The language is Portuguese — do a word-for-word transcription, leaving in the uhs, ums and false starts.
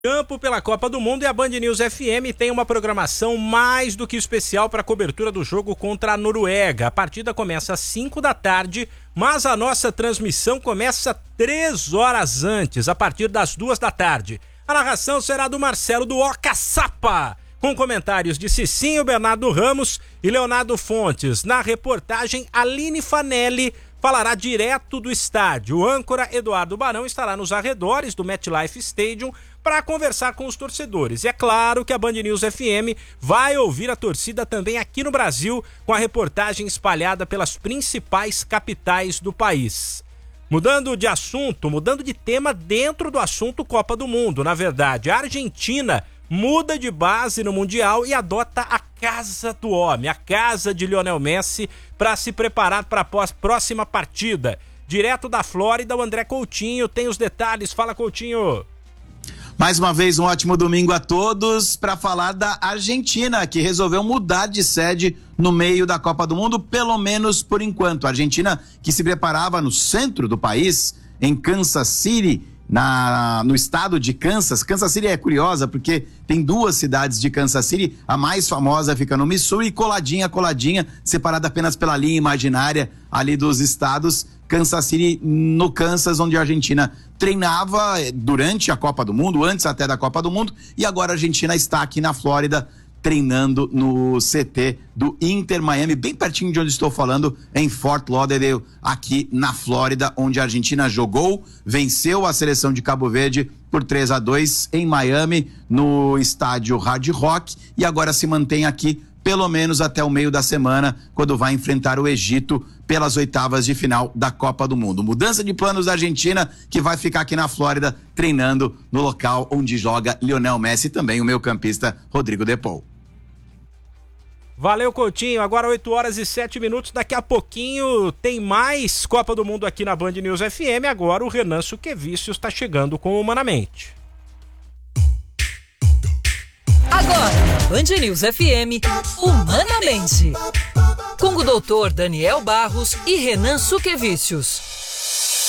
Campo pela Copa do Mundo, e a Band News F M tem uma programação mais do que especial para a cobertura do jogo contra a Noruega. A partida começa às cinco da tarde, mas a nossa transmissão começa três horas antes, a partir das duas da tarde. A narração será do Marcelo do Oca Sapa, com comentários de Cicinho, Bernardo Ramos e Leonardo Fontes. Na reportagem, Aline Fanelli falará direto do estádio. O âncora Eduardo Barão estará nos arredores do MetLife Stadium para conversar com os torcedores. E é claro que a Band News F M vai ouvir a torcida também aqui no Brasil, com a reportagem espalhada pelas principais capitais do país. Mudando de assunto, mudando de tema dentro do assunto Copa do Mundo, na verdade, a Argentina muda de base no Mundial e adota a casa do homem, a casa de Lionel Messi, para se preparar para a próxima partida. Direto da Flórida, o André Coutinho tem os detalhes. Fala, Coutinho. Mais uma vez, um ótimo domingo a todos para falar da Argentina, que resolveu mudar de sede no meio da Copa do Mundo, pelo menos por enquanto. A Argentina, que se preparava no centro do país, em Kansas City, Na, no estado de Kansas. Kansas City é curiosa porque tem duas cidades de Kansas City, a mais famosa fica no Missouri, coladinha, coladinha, separada apenas pela linha imaginária ali dos estados. Kansas City no Kansas, onde a Argentina treinava durante a Copa do Mundo, antes até da Copa do Mundo, e agora a Argentina está aqui na Flórida, treinando no C T do Inter Miami, bem pertinho de onde estou falando, em Fort Lauderdale, aqui na Flórida, onde a Argentina jogou, venceu a seleção de Cabo Verde por três a dois em Miami, no estádio Hard Rock, e agora se mantém aqui pelo menos até o meio da semana, quando vai enfrentar o Egito pelas oitavas de final da Copa do Mundo. Mudança de planos da Argentina, que vai ficar aqui na Flórida, treinando no local onde joga Lionel Messi e também o meio-campista Rodrigo De Paul. Valeu, Coutinho. Agora oito horas e sete minutos. Daqui a pouquinho tem mais Copa do Mundo aqui na Band News F M. Agora o Renan Suquevicius está chegando com o Humanamente. Agora, Band News F M, Humanamente. Com o doutor Daniel Barros e Renan Suquevicius.